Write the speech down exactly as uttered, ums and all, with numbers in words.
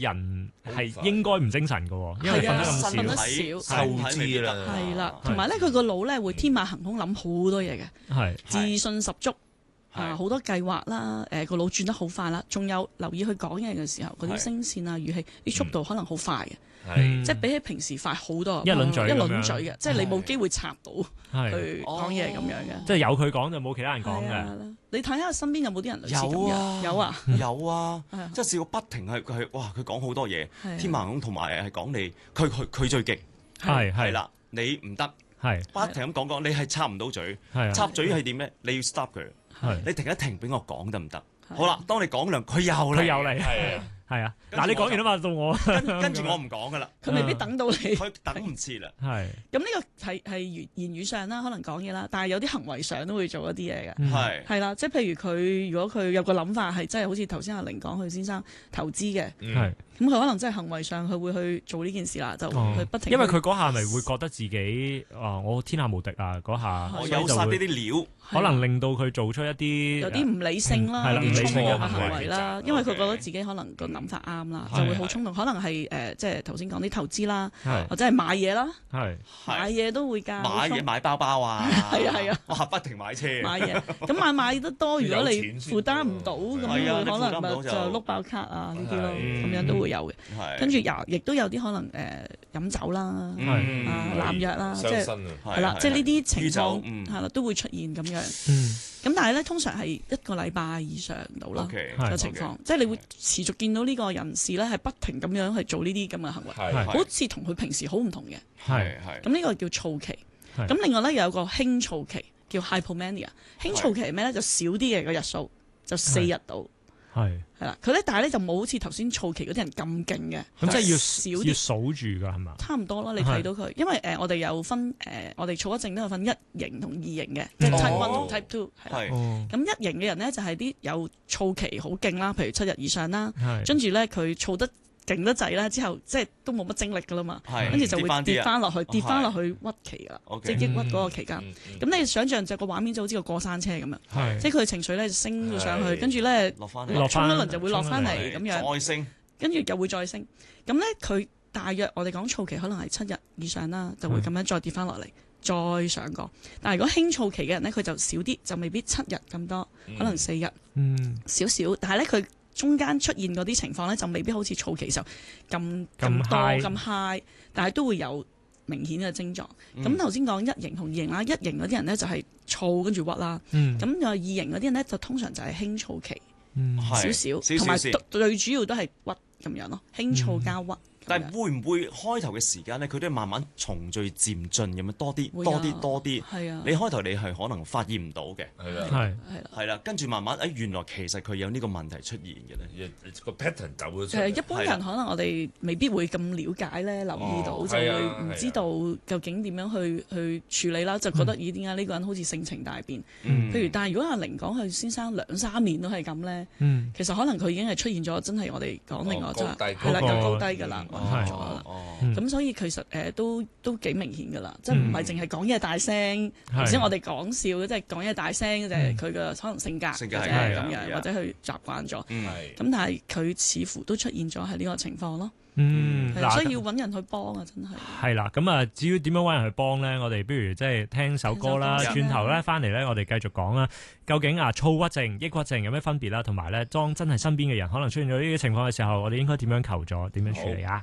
人係應該唔精神㗎，因為瞓得咁瞓得少， 少， 受知啦， 係啦，同埋咧佢個腦咧會天馬行空諗好多嘢嘅， 係自信十足。 係啊，好多計劃啦，誒個腦轉得好快啦，仲有留意佢講嘢嘅時候，嗰啲係聲線啊、語氣，啲速度可能好快嘅， 係即係比起平時快好多。 一輪嘴一咁樣輪嘴嘅，即係你冇機會插到係， 佢講嘢咁樣嘅。 即係有佢講就冇其他人講嘅。 係啊，你睇下身邊有冇啲人類似咁有啊嘅？有啊， 有啊係啊， 即係試過不停係佢哇，佢講好多嘢， 係啊天馬行空，同埋係講你，佢佢佢最勁， 係係係啦，你唔得， 係不停咁講講，你係插唔到嘴， 係啊插嘴係點咧？你要 stop 佢， 係你停一停俾我講得唔得？ 係好啦，當你講兩，佢又嚟， 佢又嚟係啊， 係啊。 跟住嗱，你講完啊嘛，到我跟跟住我唔講噶啦， 佢未必等到你。 佢等唔切啦， 係咁呢個係係言言語上啦，可能講嘢啦，但係有啲行為上都會做一啲嘢嘅。 嗯係係啦，即係譬如佢如果佢有個諗法係真係好似頭先阿玲講，佢先生投資嘅， 係。 咁佢可能真係行為上佢會去做呢件事啦，就哦去不停去。 因為佢嗰下咪會覺得自己啊，我天下無敵啊！嗰下我所以就會有晒呢啲料， 可能令到佢做出一啲有啲唔理性啦， 嗯係啦有啲衝唔理性嘅動嘅行為行為啦， 抉擇因為佢覺得 OK 自己可能個諗法啱啦， 係就會好衝動，可能係誒即係頭先講啲投資啦， 係或者係買嘢啦， 係買嘢都會㗎， 買好衝嘢買包包啊， 係啊係啊， 哇不停買車， 買嘢，咁買買得多，如果你有錢先負擔唔到，咁係啊會可能你負擔唔到咪就就碌爆卡啊呢啲咯， 係咁樣都會有嘅。 係跟住又亦都有啲可能誒飲酒啦， 嗯啊濫藥啦，即係傷身啊！ 係啦，即係呢啲情酗酒況嗯係啦都會出現咁樣。 嗯咁但係咧，通常係一個禮拜以上到啦 OK 係嘅情況，即係你會持續見到呢個人士咧係不停咁樣去做呢啲咁嘅行為， 係好似同佢平時好唔同嘅。 係係咁呢個叫躁期。 係咁另外咧有個輕躁期叫 hypomania。輕躁期係咩咧？就少啲嘅個日數，就四日到。 係係啦，佢咧但係咧就冇好似頭先躁期嗰啲人咁勁嘅， 咁即係要要少啲。 數住㗎係嘛？ 差唔多啦，你睇到佢，因為誒、呃、我哋有分誒、呃、我哋躁鬱症都有分一型同二型嘅，即係 type one 同 type two 係啦。 係哦， 咁一型嘅人咧就係啲有躁期好勁啦，譬如七日以上啦， 係跟住咧佢躁得勁得滯啦，之後即係都冇乜精力噶啦嘛， 係跟住就會跌翻落去，跌翻落去， 去鬱期噶啦， OK 即係抑鬱嗰個期間。 嗯嗯咁你想象就個畫面就好似個過山車咁樣， 係即係佢情緒咧就升咗上去， 係跟住咧落翻落衝一返輪就會落翻嚟衝咁樣。 再升， 跟住又會再升。咁咧佢大約我哋講躁期可能係七日以上啦，就會咁樣再跌翻落嚟，再上過。但係如果輕躁期嘅人咧，佢就少啲，就未必七日咁多，可能四日嗯少少。但係咧佢中間出現嗰啲情況咧，就未必好似躁期時候咁咁咁多 high 咁 high，但係都會有明顯嘅症狀。 嗯咁頭先講一型同二型啦，一型嗰啲人咧就係躁跟住鬱啦， 嗯咁又二型嗰啲人咧就通常就係輕躁期。 嗯係少少， 少少先同埋最最主要都係鬱咁樣咯，輕躁加鬱。 但係會唔會開頭嘅時間咧，佢都係慢慢循序漸進咁樣多啲、 會啊多啲、多啲。 係啊， 你開頭你係可能發現唔到嘅， 係啦， 係係啦。 係啦，跟住慢慢誒，原來其實佢有呢個問題出現嘅咧。 個 pattern 走咗出誒， 嚟。 一般人可能我哋未必會咁了解咧，留意到哦就係啊會唔知道究竟點樣去去處理啦，就覺得咦點解呢個人好似性情大變？ 嗯譬如，但係如果阿玲講佢先生兩三年都係咁咧， 嗯其實可能佢已經係出現咗真係我哋講另外哦就係高低係啦，有嗰個高低㗎啦， 嗯混合咗啦。 哦， 嗯咁所以其實誒都都幾明顯㗎啦，即係唔係淨係講嘢大聲，頭先我哋講笑，即係講嘢大聲就係佢嘅可能性格性格或者係咁樣， 係啊或者佢習慣咗。 嗯係咁但係佢似乎都出現咗係呢個情況咯， 嗯嗱係啊所以要揾人去幫啊，真係。 係啦，咁啊，至於點樣揾人去幫咧，我哋不如即係聽首歌啦， 聽首歌先啦轉頭咧翻嚟咧，我哋繼續講啦。究竟啊，躁鬱症、抑鬱症有咩分別啦？同埋咧，當真係身邊嘅人可能出現咗呢啲情況嘅時候，我哋應該點樣求助、點樣處理啊？